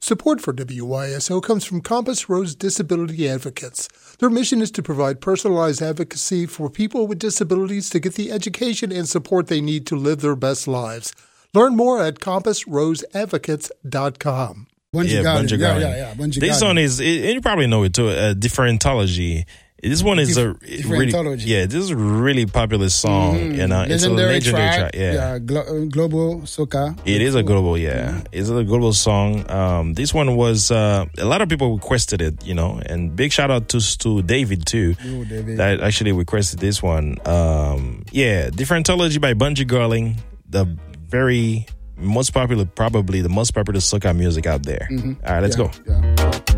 Support for WYSO comes from Compass Rose Disability Advocates. Their mission is to provide personalized advocacy for people with disabilities to get the education and support they need to live their best lives. Learn more at compassroseadvocates.com. Bunji Garlin. Bunji this one is, you probably know it too, Differentology. This one is this is a really popular song, and it's a legendary track. Global soca. It is a global, It's a global song. This one was a lot of people requested it, and big shout out to David too, that actually requested this one. Differentology by Bunji Garlin, the very most popular, probably the most popular soca music out there. All right, let's go. Yeah.